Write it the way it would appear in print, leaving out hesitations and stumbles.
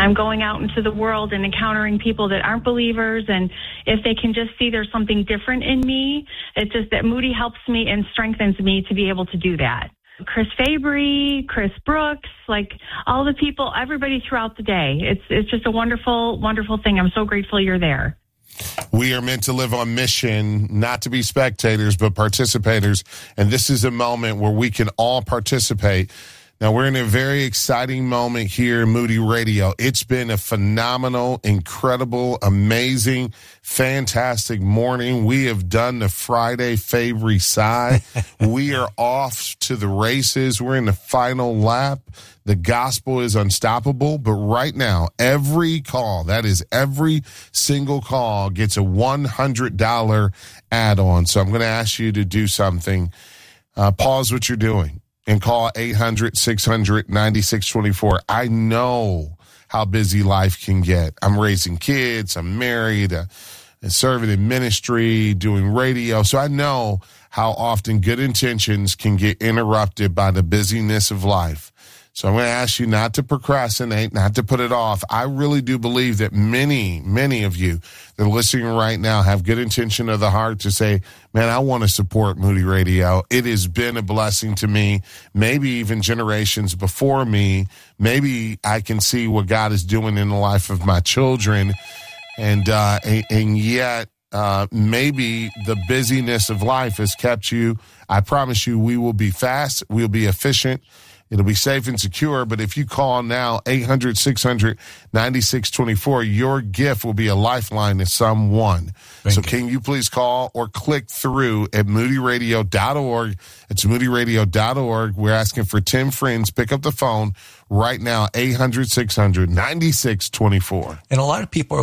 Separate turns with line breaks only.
I'm going out into the world and encountering people that aren't believers. And if they can just see there's something different in me, it's just that Moody helps me and strengthens me to be able to do that. Chris Fabry, Chris Brooks, like all the people, everybody throughout the day. It's just a wonderful, wonderful thing. I'm so grateful you're there.
We are meant to live on mission, not to be spectators, but participators. And this is a moment where we can all participate. Now, we're in a very exciting moment here in Moody Radio. It's been a phenomenal, incredible, amazing, fantastic morning. We have done the Friday Fabry Sigh. We are off to the races. We're in the final lap. The gospel is unstoppable. But right now, every call, that is every single call, gets a $100 add-on. So I'm going to ask you to do something. Pause what you're doing and call 800-600-9624. I know how busy life can get. I'm raising kids. I'm married, serving in ministry, doing radio. So I know how often good intentions can get interrupted by the busyness of life. So I'm going to ask you not to procrastinate, not to put it off. I really do believe that many, many of you that are listening right now have good intention of the heart to say, man, I want to support Moody Radio. It has been a blessing to me, maybe even generations before me. Maybe I can see what God is doing in the life of my children. And yet, maybe the busyness of life has kept you. I promise you, we will be fast. We'll be efficient. It'll be safe and secure, but if you call now, 800-600-9624, your gift will be a lifeline to someone. So can you please call or click through at moodyradio.org. It's moodyradio.org. We're asking for 10 friends. Pick up the phone right now, 800-600-9624.
And a lot of people are